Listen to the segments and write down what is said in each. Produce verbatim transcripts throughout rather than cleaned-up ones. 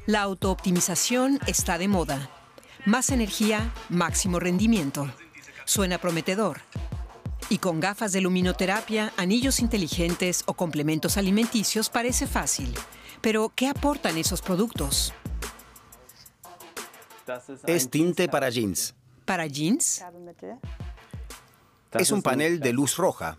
La autooptimización está de moda. Más energía, máximo rendimiento. Suena prometedor. Y con gafas de luminoterapia, anillos inteligentes o complementos alimenticios parece fácil. Pero, ¿qué aportan esos productos? Es tinte para jeans. ¿Para jeans? Es un panel de luz roja.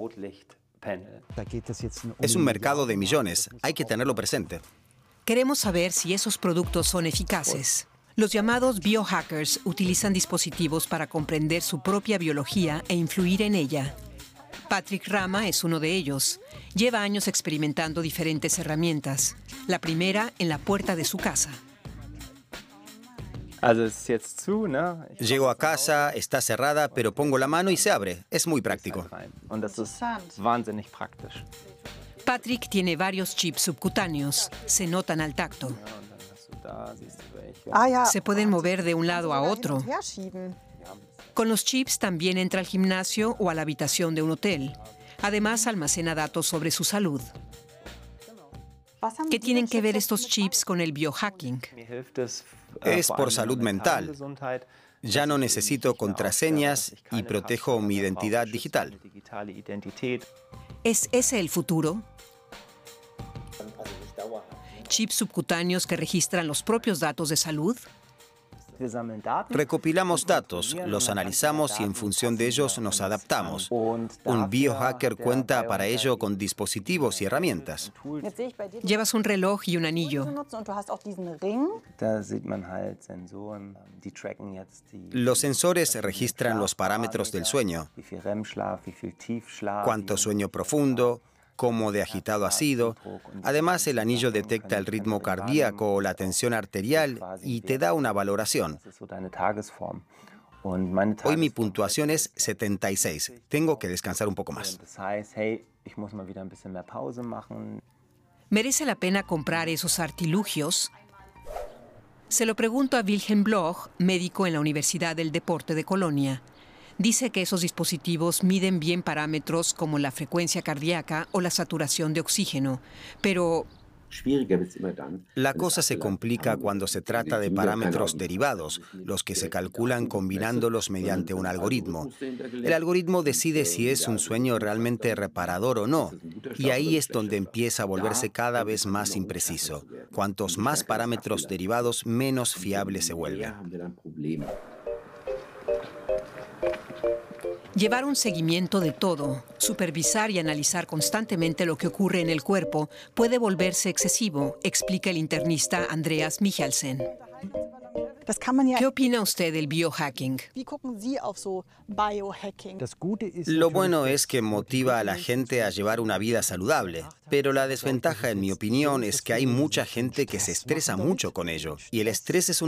Es un mercado de millones. Hay que tenerlo presente. Queremos saber si esos productos son eficaces. Los llamados biohackers utilizan dispositivos para comprender su propia biología e influir en ella. Patrick Rama es uno de ellos. Lleva años experimentando diferentes herramientas. La primera en la puerta de su casa. Llego a casa, está cerrada, pero pongo la mano y se abre. Es muy práctico. Patrick tiene varios chips subcutáneos. Se notan al tacto. Se pueden mover de un lado a otro. Con los chips también entra al gimnasio o a la habitación de un hotel. Además, almacena datos sobre su salud. ¿Qué tienen que ver estos chips con el biohacking? Es por salud mental. Ya no necesito contraseñas y protejo mi identidad digital. ¿Es ese el futuro? ¿Chips subcutáneos que registran los propios datos de salud? Recopilamos datos, los analizamos y en función de ellos nos adaptamos. Un biohacker cuenta para ello con dispositivos y herramientas. Llevas un reloj y un anillo. Los sensores registran los parámetros del sueño. Cuánto sueño profundo, cómo de agitado ha sido. Además, el anillo detecta el ritmo cardíaco o la tensión arterial y te da una valoración. Hoy mi puntuación es setenta y seis. Tengo que descansar un poco más. ¿Merece la pena comprar esos artilugios? Se lo pregunto a Wilhelm Bloch, médico en la Universidad del Deporte de Colonia. Dice que esos dispositivos miden bien parámetros como la frecuencia cardíaca o la saturación de oxígeno, pero la cosa se complica cuando se trata de parámetros derivados, los que se calculan combinándolos mediante un algoritmo. El algoritmo decide si es un sueño realmente reparador o no, y ahí es donde empieza a volverse cada vez más impreciso. Cuantos más parámetros derivados, menos fiable se vuelve. Llevar un seguimiento de todo, supervisar y analizar constantemente lo que ocurre en el cuerpo puede volverse excesivo, explica el internista Andreas Michalsen. ¿Qué opina usted del biohacking? Lo bueno es que motiva a la gente a llevar una vida saludable, pero la desventaja, en mi opinión, es que hay mucha gente que se estresa mucho con ello, y el estrés es una